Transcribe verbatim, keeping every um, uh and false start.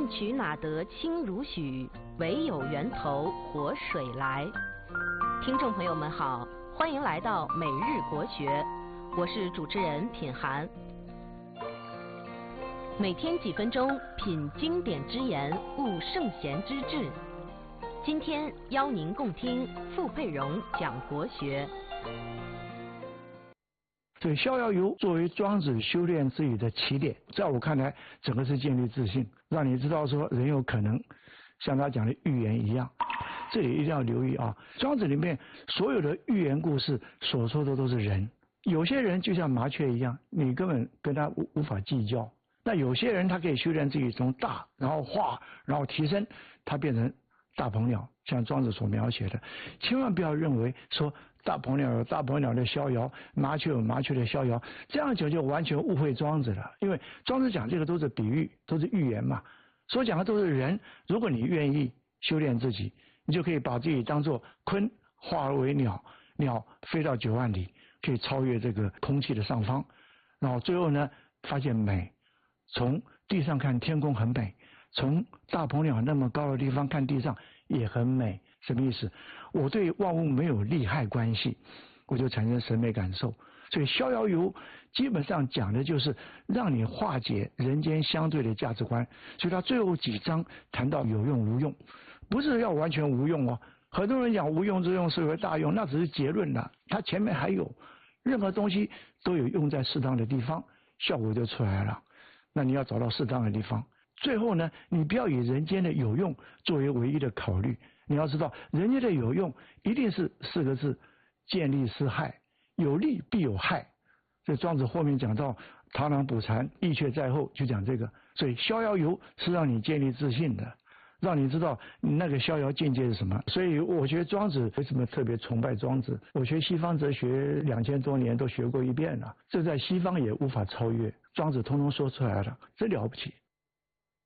问渠哪得清如许？唯有源头活水来。听众朋友们好，欢迎来到每日国学，我是主持人品涵。每天几分钟，品经典之言，悟圣贤之治。今天邀您共听傅佩荣讲国学。 所以逍遥游作为庄子修炼之语的起点，在我看来，整个是建立自信，让你知道说人有可能像他讲的寓言一样。这里一定要留意啊，庄子里面所有的寓言故事所说的都是人，有些人就像麻雀一样，你根本跟他无无法计较。那有些人他可以修炼自己从大，然后化，然后提升，他变成大鹏鸟，像庄子所描写的。千万不要认为说大鹏鸟有大鹏鸟的逍遥，麻雀有麻雀的逍遥，这样讲就完全误会庄子了。因为庄子讲这个都是比喻，都是寓言嘛，所讲的都是人。如果你愿意修炼自己，你就可以把自己当作鲲，化而为鸟，鸟飞到九万里，可以超越这个空气的上方，然后最后呢发现美。从地上看天空很美，从大鹏鸟那么高的地方看地上也很美。什么意思？我对万物没有利害关系，我就产生审美感受。所以逍遥游基本上讲的就是让你化解人间相对的价值观。所以他最后几章谈到有用无用，不是要完全无用哦。很多人讲无用之用是为大用，那只是结论了，他前面还有任何东西都有用在适当的地方，效果就出来了。那你要找到适当的地方。最后呢，你不要以人间的有用作为唯一的考虑，你要知道人间的有用一定是四个字：见利思害，有利必有害。这庄子后面讲到螳螂捕蝉，意却在后，就讲这个。所以逍遥游是让你建立自信的，让你知道那个逍遥境界是什么。所以我觉得庄子为什么特别崇拜庄子？我学西方哲学两千多年都学过一遍了，这在西方也无法超越。庄子通通说出来了，真了不起。